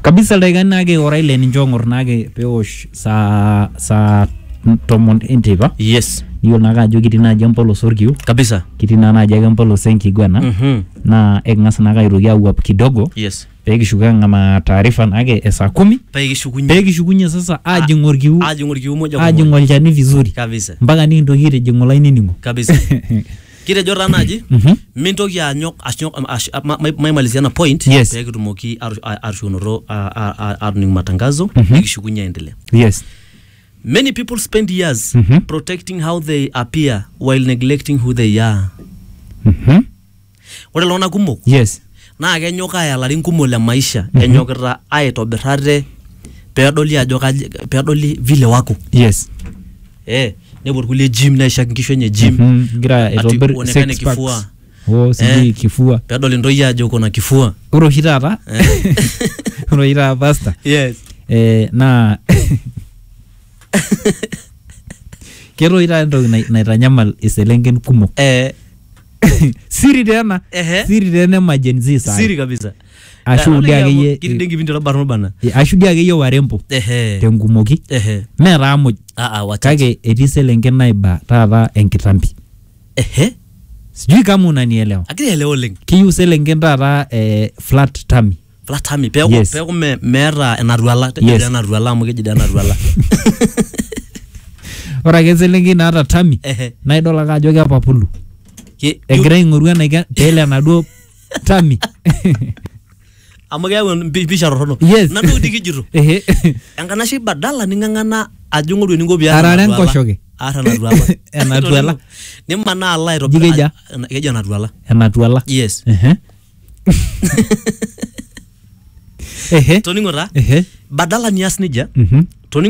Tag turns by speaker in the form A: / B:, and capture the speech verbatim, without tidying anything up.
A: kabisa daigani nage oraile ninjongor nage peosh sa sa tomon enteba
B: yes
A: yol naga ajo kitina jampolo sorgiu
B: kabisa
A: kitina na aja jampolo senki gwana
B: mhm
A: na egnas naga irogi awap kidogo
B: yes
A: pegi shuka ngama taarifa nage esa kumi
B: pegi shukunye
A: pegi shukunye sasa ajingorgiu
B: ajingorgiu moja kwa
A: ajingolchani vizuri
B: kabisa
A: mpaka ni ndogire jingolaini ningo
B: kabisa kile jora naji
A: mhm
B: mintoki anyok ashnyok maimaliziana point
A: yes.
B: pegi tumoki arshunoro arning matangazo
A: mm-hmm.
B: pegi shukunye endelea
A: yes.
B: Many people spend years
A: mm-hmm.
B: protecting how they appear while neglecting who they are.
A: Mhm.
B: Ore lona kumok.
A: Yes.
B: Na kenyoka ya larin kumok le maisha enyokita aitobirare pedoli ajo pedoli vile wako.
A: Yes.
B: Eh, nebo kule gym na shakikisho nye gym.
A: Mhm. Gira etobir six packs. Oh, siji kifua.
B: Pedoli ndo ya ajo kona kifua.
A: Uro hitata. Uro hitata pasta.
B: Yes.
A: Eh na kero ira ndo naitanyamal iselengen kumok
B: eh
A: siri tena
B: eh
A: siri tena emergency sa
B: siri kabisa
A: ashu diage
B: kidengi bintu barno bana
A: ashu diage yo warempo
B: eh
A: tengumoki
B: eh
A: mera amuj
B: a a wacha
A: kage eti selengen naiba tata enkitambi
B: eh
A: sijui kama unanielewa
B: akili elewa leng
A: kiyu selengen tata eh, flat tummy
B: flat tummy pego
A: yes.
B: pego me mera enarwala
A: yes.
B: tena enarwala mu kejida enarwala
A: ora keselengen ata tummy
B: eh
A: naidola kajo ke papulu
B: ke
A: egira ingorua naika tele naduo tummy
B: amage won bisha rono
A: yes.
B: nanu digijiro
A: ehe
B: engana shi badala ningangana ajungoru ningo bia
A: araren koshoke
B: ara narwala
A: enatwala
B: ni mana Allah ro
A: Jigeja.
B: keja narwala
A: enatwala
B: yes
A: ehe ehe
B: toningora
A: ehe
B: badala nias nija
A: mhm